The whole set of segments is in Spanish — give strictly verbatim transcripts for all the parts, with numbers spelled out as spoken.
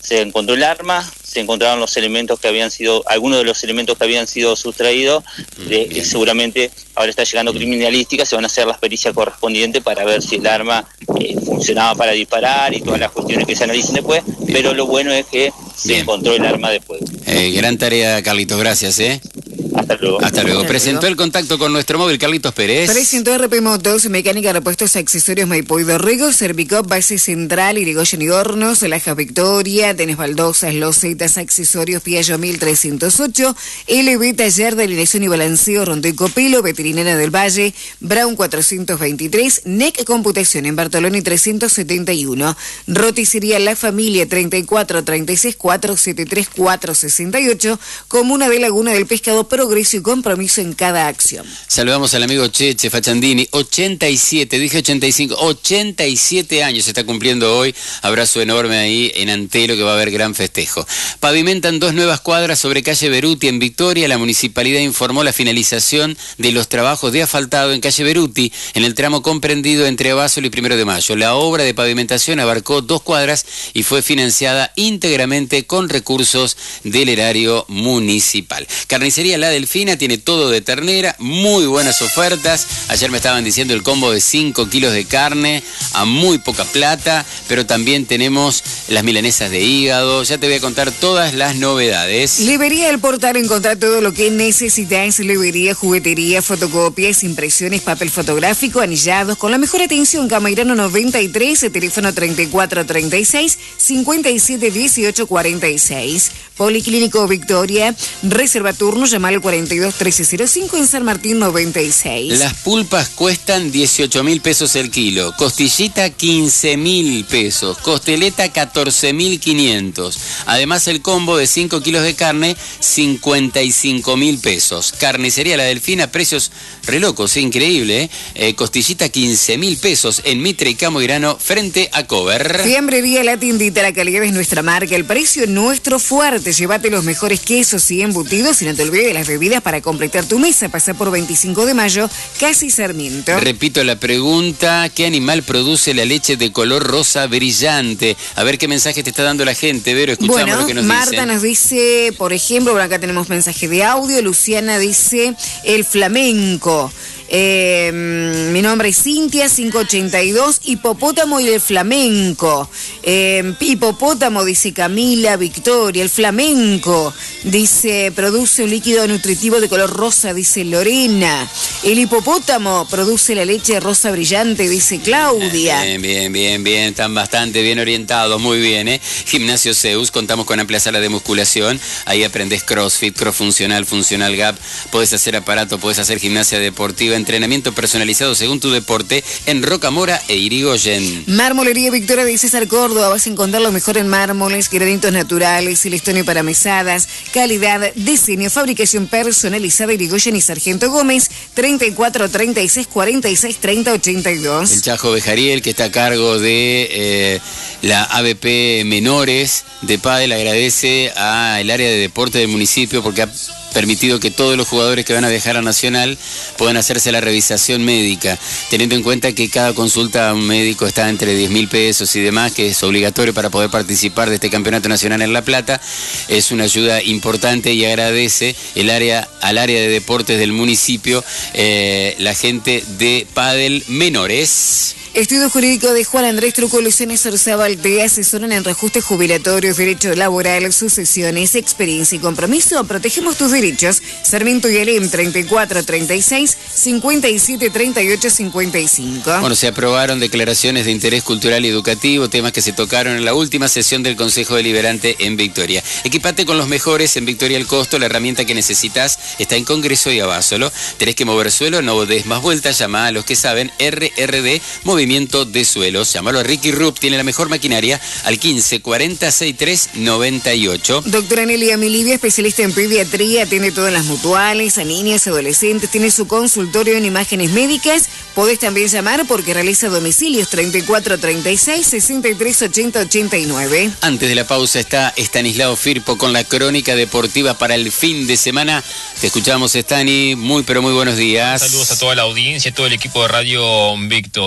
se encontró el arma, se encontraron los elementos que habían sido, algunos de los elementos que habían sido sustraídos, de, que seguramente ahora está llegando criminalística, se van a hacer las pericias correspondientes para ver si el arma eh, funcionaba para disparar y todas las cuestiones que se analicen después, pero lo bueno es que se Bien. encontró el arma de fuego. Eh, gran tarea, Carlitos, gracias, ¿eh? Hasta luego. Hasta luego. Presentó el contacto con nuestro móvil, Carlitos Pérez. Presentó R P Motos, mecánica, repuestos, accesorios Maipú y Dorrego, Servicop, base central, Irigoyen y Hornos, Laja Victoria, tenés baldosas, losetas, accesorios, Piaggio mil trescientos ocho, L B Taller de Alineación y Balanceo, Rondó y Copelo, Veterinaria del Valle, Brown cuatrocientos veintitrés, N E C Computación en Bartoloni trescientos setenta y uno, Roticería La Familia treinta y cuatro treinta y seis cuatrocientos setenta y tres cuatrocientos sesenta y ocho, Comuna de Laguna del Pescado, progreso y compromiso en cada acción. Saludamos al amigo Cheche Fachandini, ochenta y siete, dije ochenta y cinco, ochenta y siete años se está cumpliendo hoy. Abrazo enorme ahí en Antelo, que va a haber gran festejo. Pavimentan dos nuevas cuadras sobre calle Beruti en Victoria. La municipalidad informó la finalización de los trabajos de asfaltado en calle Beruti, en el tramo comprendido entre Abasolo y Primero de Mayo. La obra de pavimentación abarcó dos cuadras y fue financiada íntegramente con recursos del erario municipal. Carnicería La Delfina tiene todo de ternera, muy buenas ofertas. Ayer me estaban diciendo el combo de cinco kilos de carne a muy poca plata, pero también tenemos las milanesas de hígado. Ya te voy a contar todas las novedades. Librería El Portal, encontrar todo lo que necesitas. Librería, juguetería, fotocopias, impresiones, papel fotográfico, anillados, con la mejor atención. Camairano noventa y tres, teléfono treinta y cuatro treinta y seis, cincuenta y siete dieciocho cuarenta y seis. Policlínico Victoria, reserva turno, llama al cuarenta y dos trece cero cinco en San Martín noventa y seis. Las pulpas cuestan dieciocho mil pesos el kilo, costillita quince mil pesos, costeleta catorce mil quinientos. Además el combo de cinco kilos de carne, cincuenta y cinco mil pesos. Carnicería La Delfina, precios re locos, increíble, ¿eh? Eh, costillita quince mil pesos en Mitre y Camoirano frente a Cover. Fiambrería La Tiendita, la calidad es nuestra marca, el precio nuestro fuerte. Llévate los mejores quesos y embutidos y no te olvides de las bebidas para completar tu mesa. Pasa por veinticinco de mayo, casi Sarmiento. Repito la pregunta, ¿qué animal produce la leche de color rosa brillante? A ver qué mensaje te está dando la gente, Vero, escuchamos bueno, lo que nos Marta dicen. nos dice, por ejemplo, bueno, acá tenemos mensaje de audio, Luciana dice, el flamenco. Eh, mi nombre es Cintia, cinco ochenta y dos, hipopótamo y el flamenco. Eh, hipopótamo, dice Camila, Victoria, el flamenco, dice, produce un líquido nutritivo de color rosa, dice Lorena. El hipopótamo produce la leche rosa brillante, dice Claudia. Bien, bien, bien, bien, están bastante bien orientados, muy bien, ¿eh? Gimnasio Zeus, contamos con amplia sala de musculación, ahí aprendes CrossFit, cross funcional, funcional gap, podés hacer aparato, podés hacer gimnasia deportiva, entrenamiento personalizado según tu deporte en Rocamora e Irigoyen. Marmolería Victoria de César Córdoba, vas a encontrar lo mejor en mármoles, granitos naturales, silestonio para mesadas, calidad, diseño, fabricación personalizada, Irigoyen y Sargento Gómez, treinta y cuatro treinta y seis cuarenta y seis treinta ochenta y dos. El Chajo Bejariel, que está a cargo de eh, la A B P Menores de Padel, agradece al área de deporte del municipio porque ha permitido que todos los jugadores que van a viajar a Nacional puedan hacerse la revisación médica, teniendo en cuenta que cada consulta a un médico está entre diez mil pesos y demás, que es obligatorio para poder participar de este campeonato nacional en La Plata. Es una ayuda importante y agradece el área, al área de deportes del municipio, eh, la gente de Padel Menores. Estudio jurídico de Juan Andrés Truco Lucianes Orzábal, te asesoran en reajustes jubilatorios, derecho laboral, sucesiones, experiencia y compromiso. Protegemos tus derechos. Sarmiento y Alem, treinta y cuatro treinta y seis cincuenta y siete treinta y ocho cincuenta y cinco. Bueno, se aprobaron declaraciones de interés cultural y educativo, temas que se tocaron en la última sesión del Consejo Deliberante en Victoria. Equipate con los mejores en Victoria El Costo, la herramienta que necesitas está en Congreso y Abasolo. Tenés que mover suelo, no des más vueltas, llama a los que saben, R R D, Movimiento de Suelos. Llámalo a Ricky Rupp, tiene la mejor maquinaria, al quince cuarenta sesenta y tres noventa y ocho. Doctora Nelia Milivia, especialista en pediatría, atiende todas las mutuales, a niñas, adolescentes, tiene su consultorio en imágenes médicas. Podés también llamar porque realiza domicilios treinta y cuatro treinta y seis sesenta y tres ochenta ochenta y nueve. Antes de la pausa está Estanislao Firpo con la crónica deportiva para el fin de semana. Te escuchamos, Estani, muy pero muy buenos días. Saludos a toda la audiencia, a todo el equipo de Radio Victoria. Este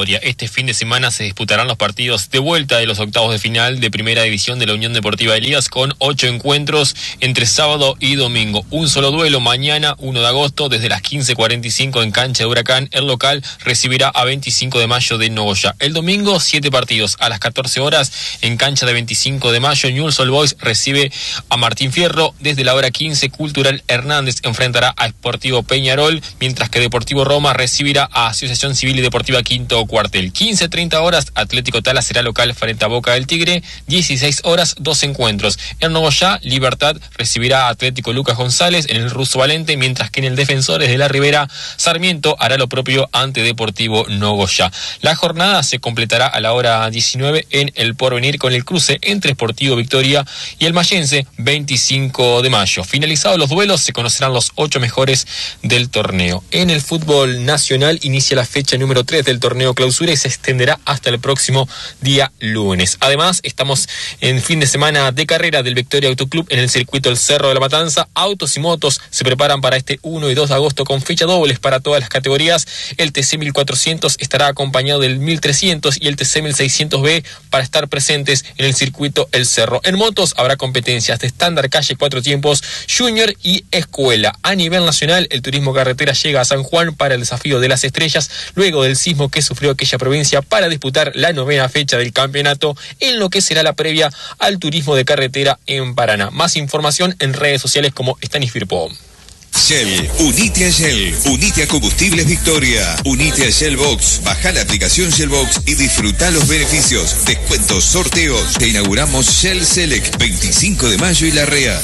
este fin de semana se disputarán los partidos de vuelta de los octavos de final de Primera División de la Unión Deportiva Elías, con ocho encuentros entre sábado y domingo. Un solo duelo mañana, uno de agosto, desde las quince cuarenta y cinco en cancha de Huracán. El local recibirá a veinticinco de mayo de Nogoyá. El domingo, siete partidos. A las catorce horas, en cancha de veinticinco de mayo, Newell's Old Boys recibe a Martín Fierro. Desde la hora quince, Cultural Hernández enfrentará a Sportivo Peñarol, mientras que Deportivo Roma recibirá a Asociación Civil y Deportiva Quinto Cuartel. quince treinta horas, Atlético Tala será local frente a Boca del Tigre. dieciséis horas, dos encuentros. En Nogoyá, Libertad recibirá a Atlético Lucas González en el Russo Valente, mientras que en el Defensores de la Ribera, Sarmiento hará lo propio ante Deportivo Nogoyá. La jornada se completará a la hora diecinueve en el Porvenir, con el cruce entre Sportivo Victoria y el Mayense, veinticinco de mayo. Finalizados los duelos, se conocerán los ocho mejores del torneo. En el fútbol nacional inicia la fecha número tres del torneo Clausura y se extenderá hasta el próximo día lunes. Además, estamos en fin de semana de carrera del Victoria Autoclub en el circuito El Cerro de la Matanza. Autos y motos se preparan para este uno y dos de agosto con fecha dobles para todas las categorías. El T C mil cuatrocientos estará acompañado del mil trescientos y el T C mil seiscientos B para estar presentes en el circuito El Cerro. En motos habrá competencias de estándar, calle, cuatro tiempos, junior y escuela. A nivel nacional, el turismo carretera llega a San Juan para el desafío de las estrellas, luego del sismo que sufrió aquella provincia, para disputar la novena fecha del campeonato, en lo que será la previa al turismo de carretera en Paraná. Más información en redes sociales como Stanis Firpo. Shell, unite a Shell, unite a Combustibles Victoria, unite a Shellbox, baja la aplicación Shellbox y disfruta los beneficios, descuentos, sorteos. Te inauguramos Shell Select, veinticinco de mayo y Larrea.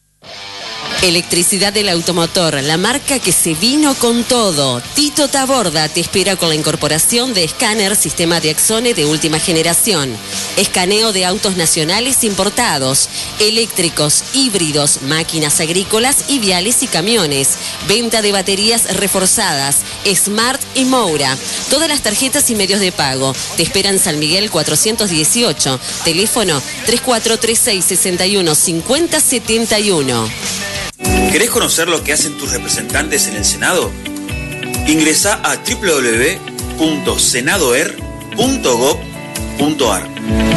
Electricidad del Automotor, la marca que se vino con todo. Tito Taborda te espera con la incorporación de escáner sistema de Axone de última generación. Escaneo de autos nacionales importados, eléctricos, híbridos, máquinas agrícolas y viales y camiones. Venta de baterías reforzadas, Smart y Moura. Todas las tarjetas y medios de pago. Te esperan San Miguel cuatrocientos dieciocho. Teléfono tres cuatro tres seis, seis uno, cinco cero siete uno. ¿Querés conocer lo que hacen tus representantes en el Senado? Ingresá a doble u doble u doble u punto senadoer punto gob punto ar.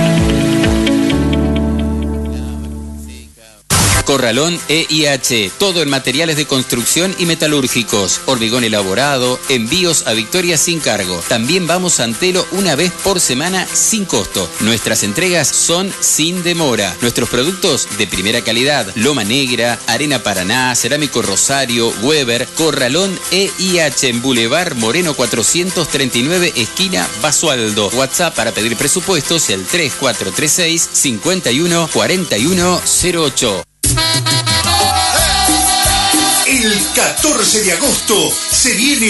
Corralón E I H, todo en materiales de construcción y metalúrgicos, hormigón elaborado, envíos a Victoria sin cargo. También vamos a Antelo una vez por semana sin costo. Nuestras entregas son sin demora. Nuestros productos de primera calidad, Loma Negra, Arena Paraná, Cerámico Rosario, Weber. Corralón E I H en Boulevard Moreno cuatrocientos treinta y nueve, esquina Basualdo. WhatsApp para pedir presupuestos el tres cuatro tres seis, cinco uno, cuatro uno cero ocho. El catorce de agosto se viene